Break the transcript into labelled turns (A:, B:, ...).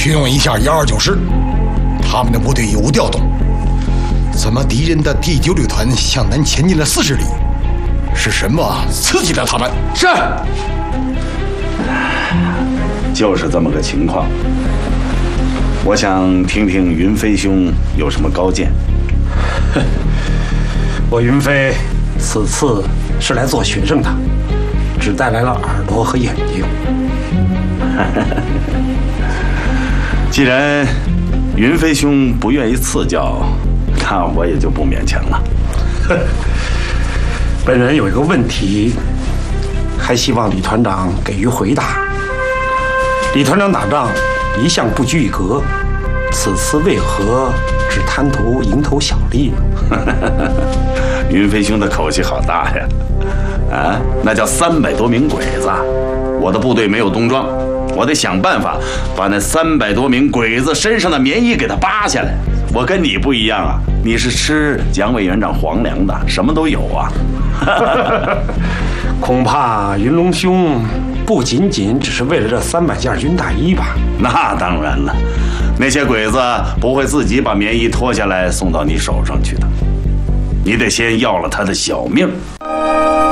A: 询问一下129师，他们的部队有无调动？怎么敌人的第9旅团向南前进了40里？是什么刺激了他们？
B: 是，
C: 就是这么个情况。我想听听云飞兄有什么高见。
B: 我云飞此次是来做学生的，只带来了耳朵和眼睛。
C: 既然云飞兄不愿意赐教，那我也就不勉强了。
B: 本人有一个问题，还希望李团长给予回答。李团长打仗一向不拘一格，此次为何只贪图蝇头小利呢？
C: 云飞兄的口气好大呀！啊，那叫300多名鬼子，我的部队没有冬装，我得想办法把那300多名鬼子身上的棉衣给他扒下来。我跟你不一样啊，你是吃蒋委员长皇粮的，什么都有啊。
B: 恐怕云龙兄不仅仅只是为了这300件军大衣吧？
C: 那当然了，那些鬼子不会自己把棉衣脱下来送到你手上去的，你得先要了他的小命。